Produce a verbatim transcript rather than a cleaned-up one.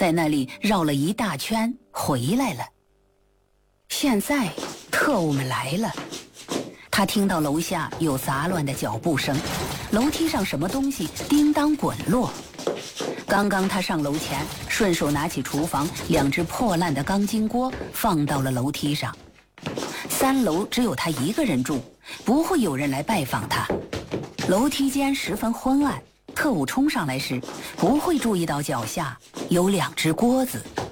在那里绕了一大圈回来了。现在特务们来了，他听到楼下有杂乱的脚步声，楼梯上什么东西叮当滚落。刚刚他上楼前，顺手拿起厨房两只破烂的钢筋锅放到了楼梯上。三楼只有他一个人住，不会有人来拜访他。楼梯间十分昏暗，特务冲上来时不会注意到脚下有两只锅子。